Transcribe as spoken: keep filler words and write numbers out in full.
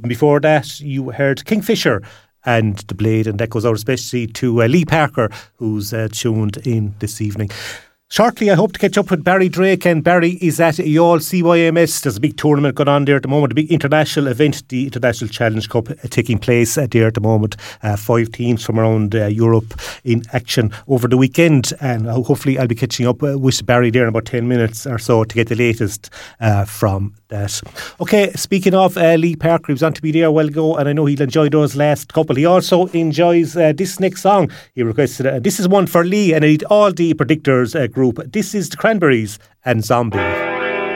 And before that, you heard Kingfisher and The Blade, and that goes out especially to uh, Lee Parker, who's uh, tuned in this evening. Shortly, I hope to catch up with Barry Drake, and Barry is at Youghal C Y M S. There's a big tournament going on there at the moment, a big international event, the International Challenge Cup, uh, taking place uh, there at the moment. Uh, five teams from around uh, Europe in action over the weekend, and uh, hopefully I'll be catching up uh, with Barry there in about ten minutes or so to get the latest uh, from that. Okay, speaking of uh, Lee Parker, he was on to be there a while ago, and I know he'll enjoy those last couple. He also enjoys uh, this next song. He requested it. Uh, this is one for Lee and all the predictors uh, group. This is the Cranberries and Zombie.